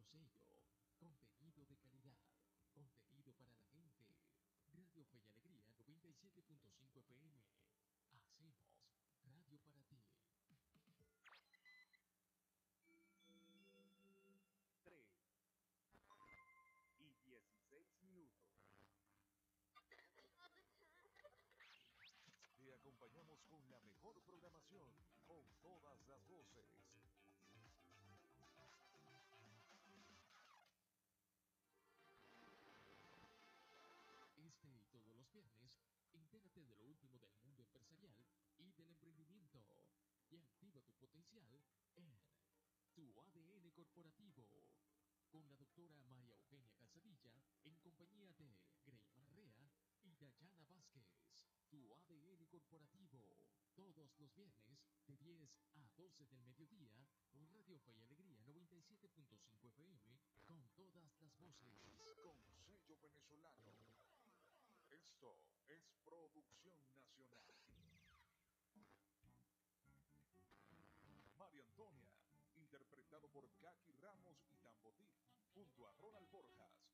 sello, contenido de calidad, contenido para la gente. Radio Fe y Alegría 97.5 FM. Hacemos radio para ti. 3:16. Te acompañamos con la mejor programación, con todas las voces. Este y todos los viernes, entérate de lo último del mundo empresarial y del emprendimiento. Y activa tu potencial en Tu ADN Corporativo. Con la doctora María Eugenia Calzadilla, en compañía de Greymar Rea y Dayana Vázquez. Tu ADN Corporativo. Todos los viernes, de 10 a 12 del mediodía, por Radio Fe y Alegría 97.5 FM, con todas las voces. Con sello venezolano. Esto es producción nacional. María Antonia, interpretado por Kaki Ramos y Tambotín, junto a Ronald Borjas,